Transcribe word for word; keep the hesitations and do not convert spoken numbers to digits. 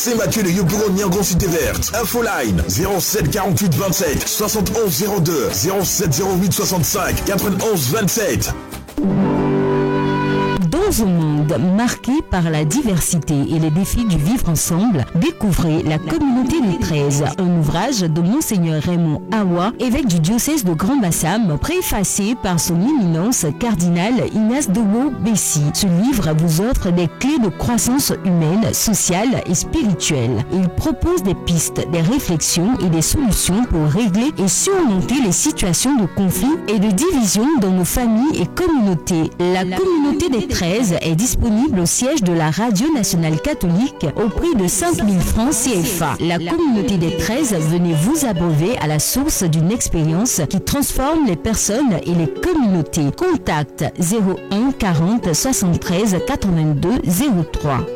Saint-Mathieu de Yopougon Niangon Cité Verte. Infoline zéro sept quarante-huit vingt-sept soixante-onze zéro deux zéro sept zéro huit soixante-cinq quatre-vingt-onze vingt-sept. Dans un monde marqué par la diversité et les défis du vivre ensemble, découvrez La Communauté des treize, un ouvrage de Monseigneur Raymond Awa, évêque du diocèse de Grand-Bassam, préfacé par son éminence cardinal Ignace Dowo-Bessi. Ce livre vous offre des clés de croissance humaine, sociale et spirituelle. Il propose des pistes, des réflexions et des solutions pour régler et surmonter les situations de conflit et de division dans nos familles et communautés. La Communauté des treize est disponible au siège de la Radio Nationale Catholique au prix de cinq mille francs C F A. La Communauté des treize, venez vous abreuver à la source d'une expérience qui transforme les personnes et les communautés. Contact zéro un quarante soixante-treize quatre-vingt-deux zéro trois.